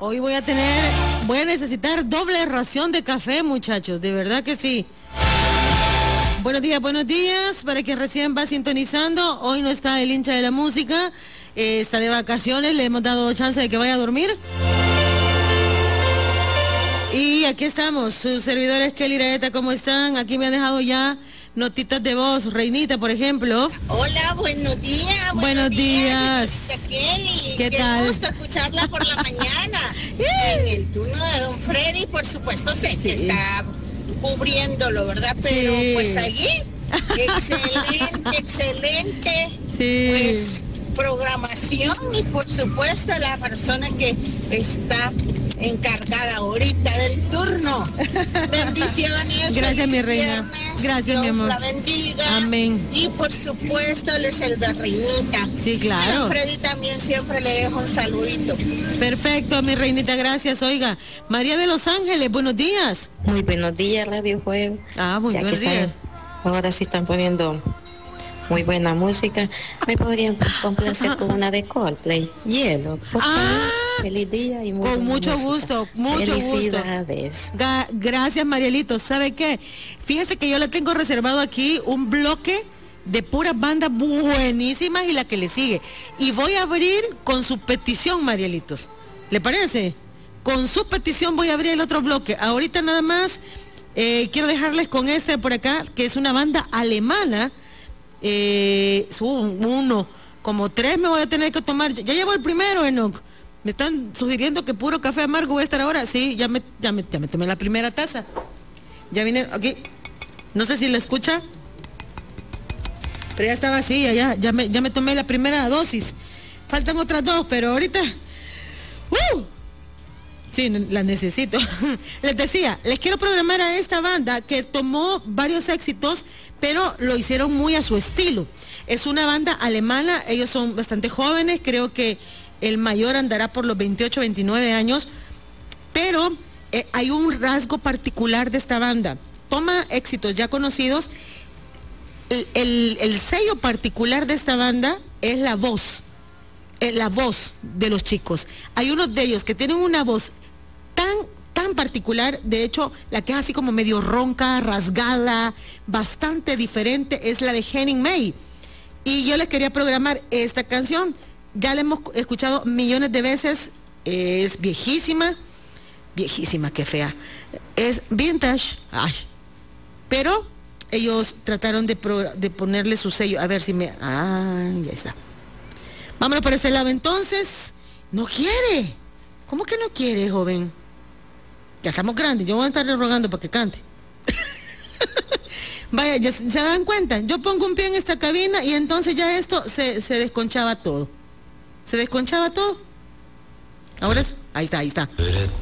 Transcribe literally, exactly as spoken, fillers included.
Hoy voy a tener, voy a necesitar doble ración de café, muchachos, de verdad que sí. Buenos días, buenos días, para quien recién va sintonizando, hoy no está el hincha de la música, eh, está de vacaciones, le hemos dado chance de que vaya a dormir. Y aquí estamos, sus servidores Kelly Iraeta, ¿cómo están? Aquí me han dejado ya notitas de voz, Reinita, por ejemplo. Hola, buenos días. Buenos, buenos días. días. Kelly. ¿Qué Qué tal? Qué gusto escucharla por la mañana. En el turno de don Freddy, por supuesto, sé que sí está cubriéndolo, ¿verdad? Pero sí, pues allí, excelente, excelente. Sí. Pues programación y por supuesto la persona que está encargada ahorita del turno. Bendiciones. Gracias, mi reina. Viernes. Gracias, Dios mi amor. la bendiga. Amén. Y por supuesto, él es el de Reinita. Sí, claro. A Freddy también siempre le dejo un saludito. Perfecto, mi reinita, gracias. Oiga, María de Los Ángeles, buenos días. Muy buenos días, Radio Juego. Ah, muy buenos días. Están, ahora sí están poniendo muy buena música. ¿Me podrían complacer con una de Coldplay? Hielo. Ah, feliz día y muy con mucho música. gusto, mucho Felicidades. gusto. Ga gracias, Marielito. ¿Sabe qué? Fíjese que yo le tengo reservado aquí un bloque de puras bandas buenísimas y la que le sigue. Y voy a abrir con su petición, Marielitos. ¿Le parece? Con su petición voy a abrir el otro bloque. Ahorita nada más eh, quiero dejarles con este por acá, que es una banda alemana. Eh, uno, como tres me voy a tener que tomar. Ya llevo el primero, Enoch. Me están sugiriendo que puro café amargo voy a estar ahora. Sí, ya me, ya me, ya me tomé la primera taza. Ya vine aquí. No sé si la escucha, pero ya está vacía, ya, ya me, ya me tomé la primera dosis. Faltan otras dos, pero ahorita ¡uh! Sí, la necesito. Les decía, les quiero programar a esta banda que tomó varios éxitos, pero lo hicieron muy a su estilo. Es una banda alemana, ellos son bastante jóvenes, creo que el mayor andará por los veintiocho, veintinueve años, pero eh, hay un rasgo particular de esta banda. Toma éxitos ya conocidos. El, el, el sello particular de esta banda es la voz, eh, la voz de los chicos. Hay unos de ellos que tienen una voz tan, tan particular, de hecho, la que es así como medio ronca, rasgada, bastante diferente, es la de Henning May. Y yo les quería programar esta canción, ya la hemos escuchado millones de veces, es viejísima, viejísima, qué fea, es vintage, ay, pero ellos trataron de, pro, de ponerle su sello, a ver si me, ah, ya está. Vámonos por este lado entonces. No quiere, ¿cómo que no quiere, joven? Ya estamos grandes, yo voy a estarle rogando para que cante. Vaya, ya se dan cuenta, yo pongo un pie en esta cabina y entonces ya esto se, se desconchaba todo. Se desconchaba todo. Ahora, ahí está, ahí está.